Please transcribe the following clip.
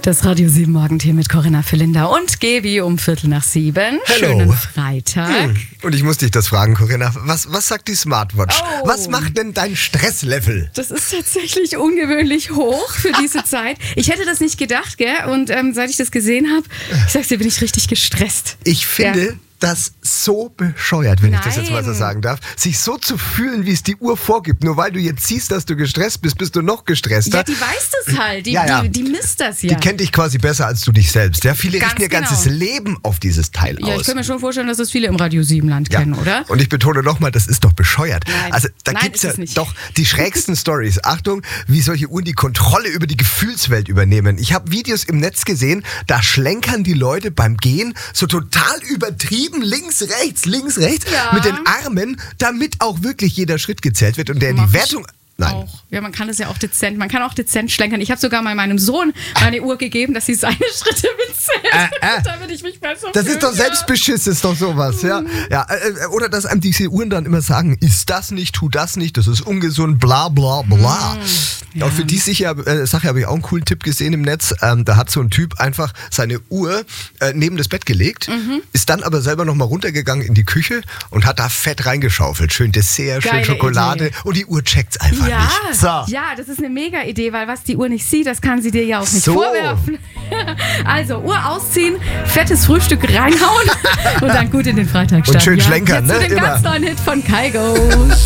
Das Radio 7 Morgentier mit Corinna Felinder und Gebi um 6:15. Hello. Schönen Freitag. Und ich muss dich das fragen, Corinna. Was sagt die Smartwatch? Oh. Was macht denn dein Stresslevel? Das ist tatsächlich ungewöhnlich hoch für diese Zeit. Ich hätte das nicht gedacht, gell? Und seit ich das gesehen habe, ich sag's dir, bin ich richtig gestresst. Ich finde das so bescheuert, wenn ich das jetzt mal so Nein. sagen darf, sich so zu fühlen, wie es die Uhr vorgibt. Nur weil du jetzt siehst, dass du gestresst bist, bist du noch gestresster. Ja, die weiß das halt. Die misst das ja. Die kennt dich quasi besser als du dich selbst. Ja, viele Ganz richten ihr genau. ganzes Leben auf dieses Teil Ja, ich aus. kann mir schon vorstellen, dass das viele im Radio 7 Land kennen, oder? Und ich betone nochmal, das ist doch bescheuert. Nein. Also da Nein, gibt's ist ja es nicht. doch die schrägsten Stories. Achtung, wie solche Uhren die Kontrolle über die Gefühlswelt übernehmen. Ich habe Videos im Netz gesehen, da schlenkern die Leute beim Gehen so total übertrieben links, rechts Ja. mit den Armen, damit auch wirklich jeder Schritt gezählt wird und der Mach die ich Wertung... Nein. Auch. Ja, man kann das ja auch dezent. Man kann auch dezent schlenkern. Ich habe sogar mal meinem Sohn meine Uhr gegeben, dass sie seine Schritte mitzählt, damit ich mich besser Das fühle. ist doch Selbstbeschiss, ist doch sowas, ja. Oder dass einem diese Uhren dann immer sagen, ist das nicht, tu das nicht, das ist ungesund, bla bla bla. Ja. Auch für die Sache habe ich auch einen coolen Tipp gesehen im Netz. Da hat so ein Typ einfach seine Uhr neben das Bett gelegt, ist dann aber selber nochmal runtergegangen in die Küche und hat da Fett reingeschaufelt. Schön Dessert, schön Geile Schokolade Idee. und die Uhr checkt's einfach Ja, nicht. So. ja, das ist eine mega Idee, weil was die Uhr nicht sieht, das kann sie dir ja auch nicht So. vorwerfen. Also, Uhr ausziehen, fettes Frühstück reinhauen und dann gut in den Freitag starten. Und schön schlenkern, Jetzt ne? zu dem Immer. ganz neuen Hit von Kygo.